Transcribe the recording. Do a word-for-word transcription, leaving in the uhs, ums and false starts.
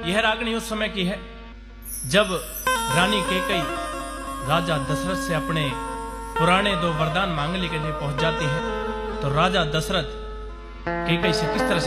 यह रागनी उस समय की है जब रानी कैकई राजा दशरथ से अपने पुराने दो वरदान मांगने के लिए पहुंच जाती हैं। तो राजा दशरथ कैकई से किस तरह से